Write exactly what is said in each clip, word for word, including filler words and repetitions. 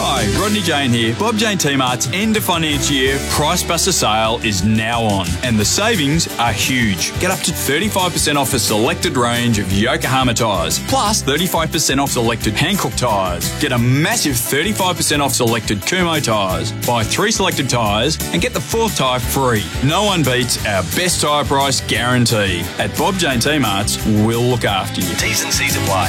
Hi, Rodney Jane here. Bob Jane T-Mart's end of financial year Price Buster sale is now on, and the savings are huge. Get up to thirty-five percent off a selected range of Yokohama tyres, plus thirty-five percent off selected Hankook tyres. Get a massive thirty-five percent off selected Kumho tyres. Buy three selected tyres and get the fourth tyre free. No one beats our best tyre price guarantee. At Bob Jane T-Mart's, we'll look after you. T's and C's apply.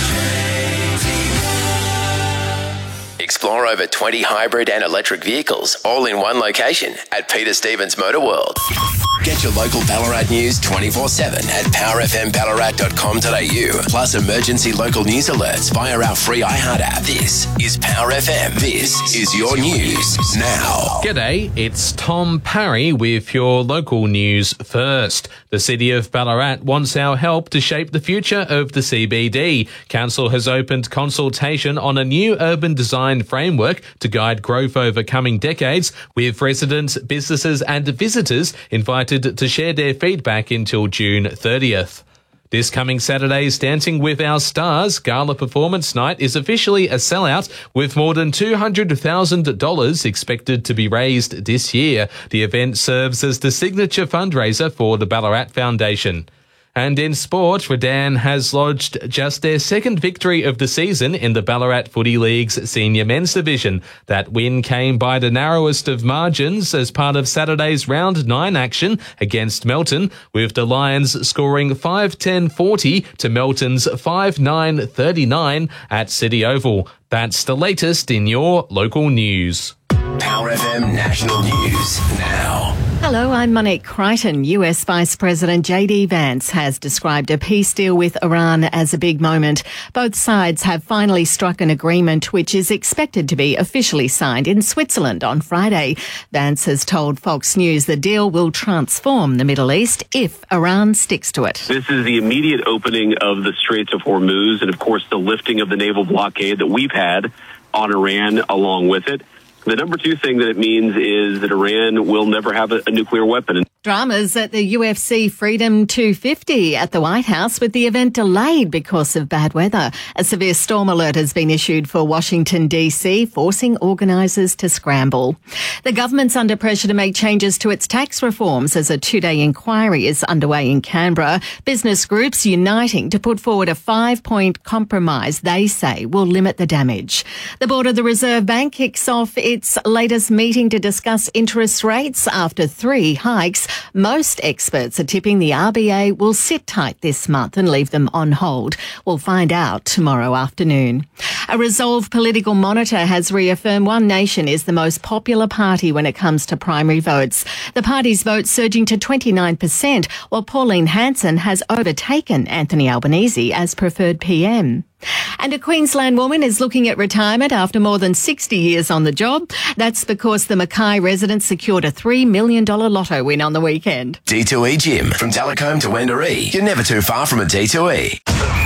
Explore over twenty hybrid and electric vehicles, all in one location at Peter Stevens Motor World. Get your local Ballarat news twenty-four seven at power f m ballarat dot com dot a u, plus emergency local news alerts via our free iHeart app. This is Power F M. This is your news now. G'day, it's Tom Parry with your local news first. The City of Ballarat wants our help to shape the future of the C B D. Council has opened consultation on a new urban design framework to guide growth over coming decades, with residents, businesses and visitors invited to share their feedback until June thirtieth. This coming Saturday's Dancing with Our Stars Gala Performance Night is officially a sellout, with more than two hundred thousand dollars expected to be raised this year. The event serves as the signature fundraiser for the Ballarat Foundation. And in sport, Redan has lodged just their second victory of the season in the Ballarat Footy League's senior men's division. That win came by the narrowest of margins as part of Saturday's round nine action against Melton, with the Lions scoring five ten forty to Melton's five nine thirty-nine at City Oval. That's the latest in your local news. Power F M National News now. Hello, I'm Monique Crichton. U S Vice President J D Vance has described a peace deal with Iran as a big moment. Both sides have finally struck an agreement which is expected to be officially signed in Switzerland on Friday. Vance has told Fox News the deal will transform the Middle East if Iran sticks to it. This is the immediate opening of the Straits of Hormuz and, of course, the lifting of the naval blockade that we've had on Iran along with it. The number two thing that it means is that Iran will never have a, a nuclear weapon. Dramas at the U F C Freedom two fifty at the White House, with the event delayed because of bad weather. A severe storm alert has been issued for Washington, D C, forcing organisers to scramble. The government's under pressure to make changes to its tax reforms as a two-day inquiry is underway in Canberra. Business groups uniting to put forward a five-point compromise they say will limit the damage. The Board of the Reserve Bank kicks off its latest meeting to discuss interest rates after three hikes. Most experts are tipping the R B A will sit tight this month and leave them on hold. We'll find out tomorrow afternoon. A Resolve political monitor has reaffirmed One Nation is the most popular party when it comes to primary votes. The party's votes surging to twenty-nine percent, while Pauline Hanson has overtaken Anthony Albanese as preferred P M. And a Queensland woman is looking at retirement after more than sixty years on the job. That's because the Mackay resident secured a three million dollars lotto win on the weekend. D two E Gym. From Talcombe to Wendouree. You're never too far from a D two E.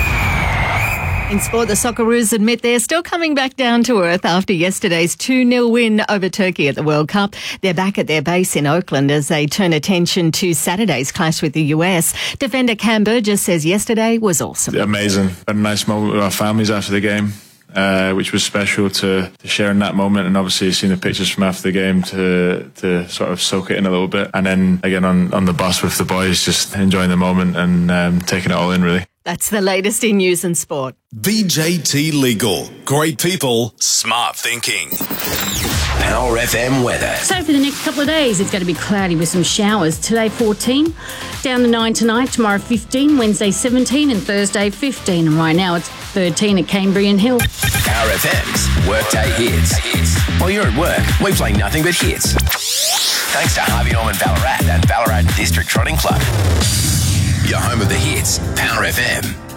In sport, the Socceroos admit they're still coming back down to earth after yesterday's two nil win over Turkey at the World Cup. They're back at their base in Oakland as they turn attention to Saturday's clash with the U S. Defender Cam Burgess says yesterday was awesome. Amazing. Had a nice moment with our families after the game, uh, which was special to, to share in that moment, and obviously seeing the pictures from after the game to to sort of soak it in a little bit. And then again on, on the bus with the boys, just enjoying the moment and um, taking it all in, really. That's the latest in news and sport. B J T Legal. Great people, smart thinking. Power F M weather. So for the next couple of days, it's going to be cloudy with some showers. Today, fourteen. Down to nine tonight. Tomorrow, fifteen. Wednesday, seventeen. And Thursday, fifteen. And right now, it's thirteen at Cambrian Hill. Power F M's Workday Hits. While you're at work, we play nothing but hits. Thanks to Harvey Norman Ballarat and Ballarat District Trotting Club. Your home of the hits, Power F M.